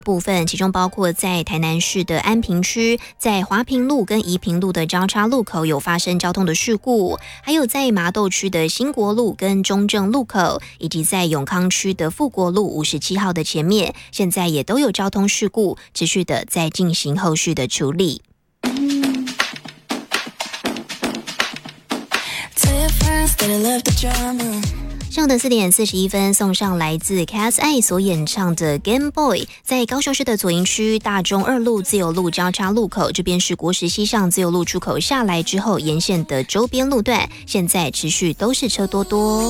部分，其中包括在台南市的安平区，在华平路跟宜平路的交叉路口有发生交通的事故，还有在麻豆区的新国路跟中正路口，以及在永康区的富国路57号的前面，现在也都有交通事故，持续的在进行后续的处理。上午的4点41分，送上来自 Cass I 所演唱的 Game Boy。在高雄市的左营区大中二路自由路交叉路口，这边是国十西上自由路出口下来之后沿线的周边路段，现在持续都是车多多。